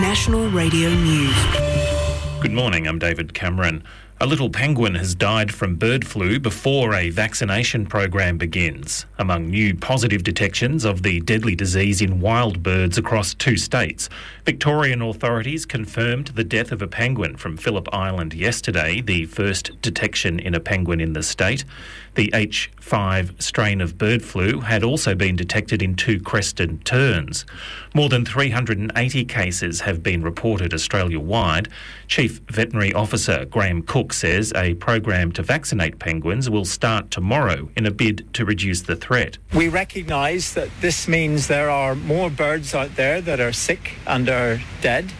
National Radio News. Good morning, I'm David Cameron. A little penguin has died from bird flu before a vaccination program begins. Among new positive detections of the deadly disease in wild birds across 2 states, Victorian authorities confirmed the death of a penguin from Phillip Island yesterday, the first detection in a penguin in the state. The H5 strain of bird flu had also been detected in 2 crested terns. More than 380 cases have been reported Australia-wide. Chief Veterinary Officer Graham Cook says a program to vaccinate penguins will start tomorrow in a bid to reduce the threat. We recognise that this means there are more birds out there that are sick and are dead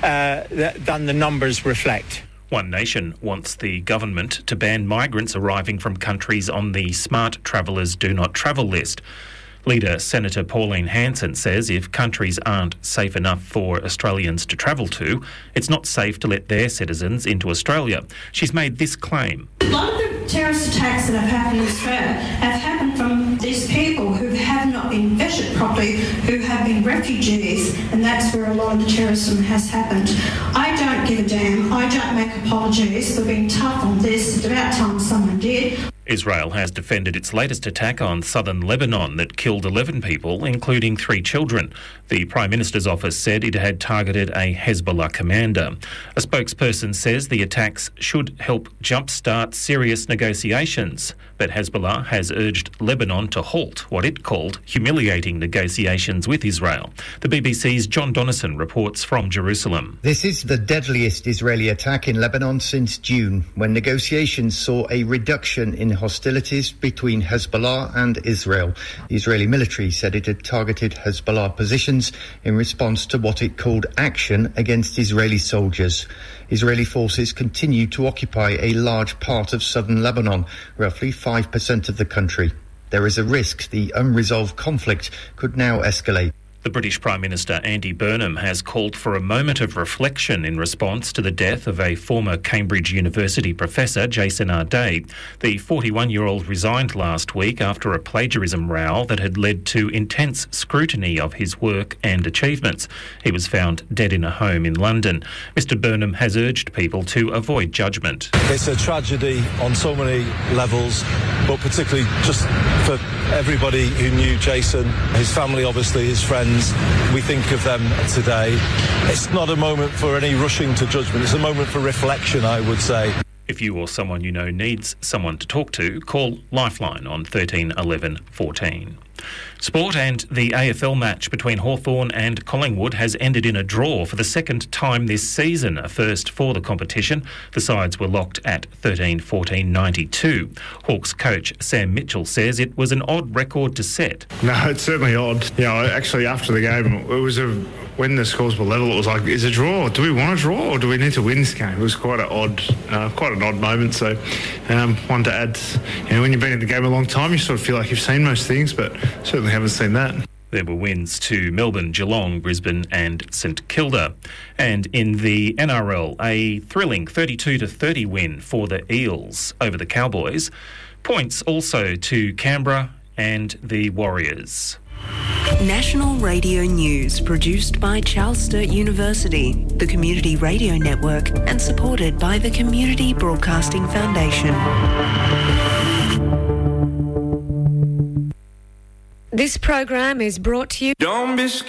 than the numbers reflect. One Nation wants the government to ban migrants arriving from countries on the Smart Travellers Do Not Travel list. Leader Senator Pauline Hanson says if countries aren't safe enough for Australians to travel to, it's not safe to let their citizens into Australia. She's made this claim. A lot of the terrorist attacks that have happened in Australia have happened from these people who have not been vetted properly, who have been refugees, and that's where a lot of the terrorism has happened. I don't give a damn. I don't make apologies for being tough on this. It's about time someone did. Israel has defended its latest attack on southern Lebanon that killed 11 people, including 3 children. The Prime Minister's office said it had targeted a Hezbollah commander. A spokesperson says the attacks should help jumpstart serious negotiations, but Hezbollah has urged Lebanon to halt what it called humiliating negotiations with Israel. The BBC's John Donnison reports from Jerusalem. This is the deadliest Israeli attack in Lebanon since June, when negotiations saw a reduction in hostilities between Hezbollah and Israel. The Israeli military said it had targeted Hezbollah positions in response to what it called action against Israeli soldiers. Israeli forces continue to occupy a large part of southern Lebanon, roughly 5% of the country. There is a risk the unresolved conflict could now escalate. The British Prime Minister Andy Burnham has called for a moment of reflection in response to the death of a former Cambridge University professor, Jason Ardai. The 41-year-old resigned last week after a plagiarism row that had led to intense scrutiny of his work and achievements. He was found dead in a home in London. Mr Burnham has urged people to avoid judgment. It's a tragedy on so many levels, but particularly just for everybody who knew Jason, his family, obviously, his friends. We think of them today. It's not a moment for any rushing to judgment. It's a moment for reflection, I would say. If you or someone you know needs someone to talk to, call Lifeline on 13 11 14. Sport, and the AFL match between Hawthorn and Collingwood has ended in a draw for the second time this season, a first for the competition. The sides were locked at 13-14-92. Hawks coach Sam Mitchell says it was an odd record to set. No, it's certainly odd. Actually, after the game, it was when the scores were level, it was like, is it a draw? Do we want a draw or do we need to win this game? It was quite an odd moment. So one to add, when you've been in the game a long time, you sort of feel like you've seen most things, but certainly haven't seen that. There were wins to Melbourne, Geelong, Brisbane and St Kilda. And in the NRL, a thrilling 32-30 win for the Eels over the Cowboys. Points also to Canberra and the Warriors. National Radio News, produced by Charles Sturt University, the Community Radio Network, and supported by the Community Broadcasting Foundation. This program is brought to you. Don't be scared.